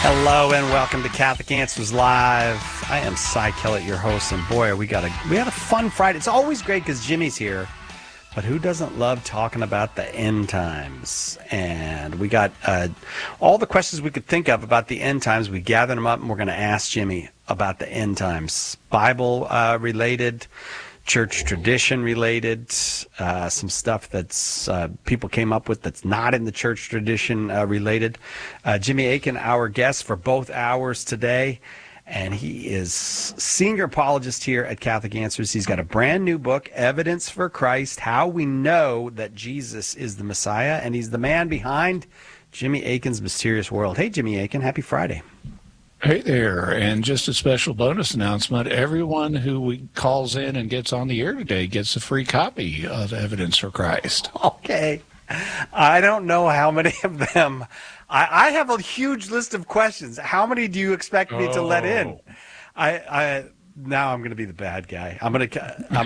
Hello and welcome to Catholic Answers Live. I am Cy Kellett, your host, and boy, we had a fun Friday. It's always great because Jimmy's here, but who doesn't love talking about the end times? And we got all the questions we could think of about the end times. We gathered them up, and we're going to ask Jimmy about the end times, Bible related, church tradition related, some stuff that's people came up with that's not in the church tradition related. Jimmy Akin, our guest for both hours today, and he is senior apologist here at Catholic Answers. He's got a brand new book, Evidence for Christ, How We Know That Jesus is the Messiah, and he's the man behind Jimmy Akin's Mysterious World. Hey, Jimmy Akin, happy Friday. Hey there, and just a special bonus announcement. Everyone who calls in and gets on the air today gets a free copy of Evidence for Christ. Okay. I don't know how many of them. I have a huge list of questions. How many do you expect me to let in? Now I'm going to be the bad guy. I'm going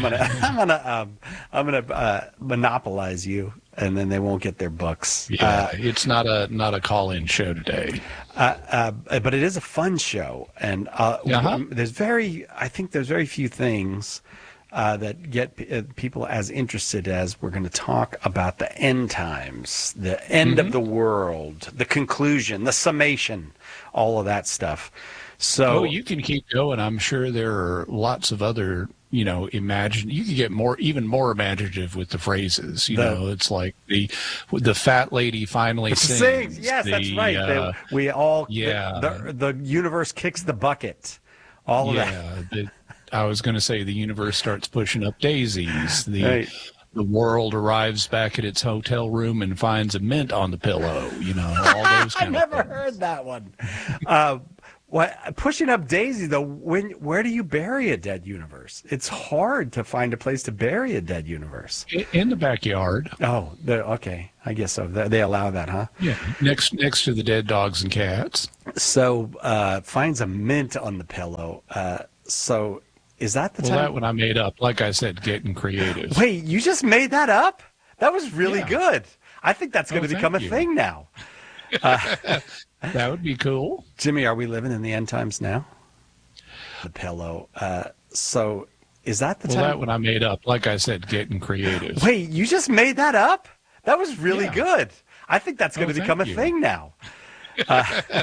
to monopolize you, and then they won't get their books. Yeah, it's not a call-in show today. But it is a fun show, and there's very few things that get people as interested as we're going to talk about the end times, the end of the world, the conclusion, the summation, all of that stuff. So you can keep going. I'm sure there are lots of other, you could get even more imaginative with the phrases. It's like the fat lady finally sings. Yes, that's right. The universe kicks the bucket. All of that. I was going to say the universe starts pushing up daisies. Right. The world arrives back at its hotel room and finds a mint on the pillow. All those kind of things. I never heard that one. Pushing up daisy, though, where do you bury a dead universe? It's hard to find a place to bury a dead universe. In the backyard. Oh, okay. I guess so. They allow that, huh? Yeah, next to the dead dogs and cats. So finds a mint on the pillow. So is that the time? Well, that one I made up. Like I said, getting creative. Wait, you just made that up? That was really good. I think that's going to become a thing now. That would be cool. Jimmy, are we living in the end times now? The pillow. So is that the time? Well, that one I made up. Like I said, getting creative. Wait, you just made that up? That was really good. I think that's going to become a thing now.